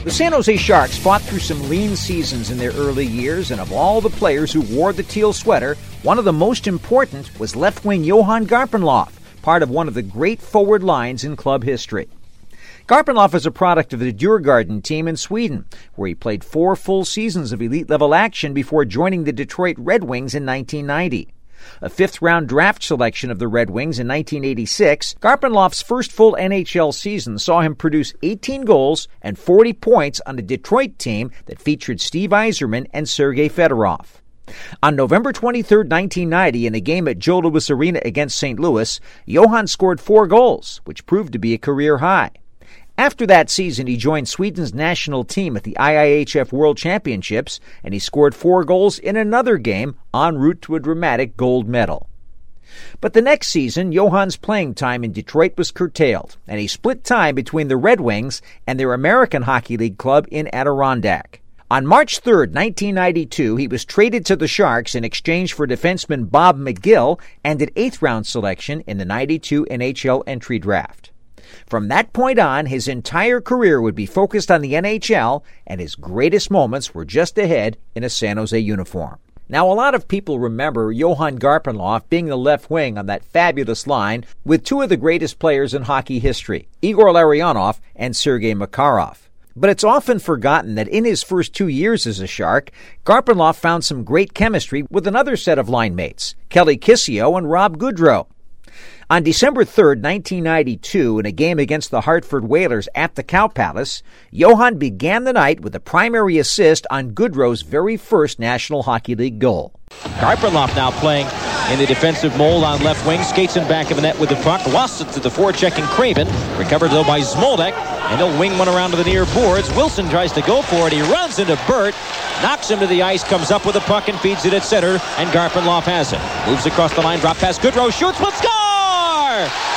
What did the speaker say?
The San Jose Sharks fought through some lean seasons in their early years, and of all the players who wore the teal sweater, one of the most important was left wing Johan Garpenlov, part of one of the great forward lines in club history. Garpenlov is a product of the Djurgården team in Sweden, where he played 4 full seasons of elite-level action before joining the Detroit Red Wings in 1990. A 5th-round draft selection of the Red Wings in 1986, Garpenlov's first full NHL season saw him produce 18 goals and 40 points on a Detroit team that featured Steve Yzerman and Sergei Fedorov. On November 23, 1990, in a game at Joe Louis Arena against St. Louis, Johan scored 4 goals, which proved to be a career high. After that season, he joined Sweden's national team at the IIHF World Championships, and he scored 4 goals in another game en route to a dramatic gold medal. But the next season, Johan's playing time in Detroit was curtailed, and he split time between the Red Wings and their American Hockey League club in Adirondack. On March 3, 1992, he was traded to the Sharks in exchange for defenseman Bob McGill and an 8th-round selection in the 92 NHL entry draft. From that point on, his entire career would be focused on the NHL, and his greatest moments were just ahead in a San Jose uniform. Now, a lot of people remember Johan Garpenlov being the left wing on that fabulous line with 2 of the greatest players in hockey history, Igor Larionov and Sergei Makarov. But it's often forgotten that in his first 2 years as a Shark, Garpenlov found some great chemistry with another set of line mates, Kelly Kissio and Rob Goodrow. On December 3, 1992, in a game against the Hartford Whalers at the Cow Palace, Johan began the night with a primary assist on Goodrow's very first National Hockey League goal. Garpenlov now playing in the defensive mold on left wing, skates in back of the net with the puck, lost it to the forechecking Craven, recovered though by Zmoldek, and he'll wing one around to the near boards. Wilson tries to go for it, he runs into Burt, knocks him to the ice, comes up with the puck and feeds it at center, and Garpenlov has it. Moves across the line, drop pass, Goodrow shoots, will score!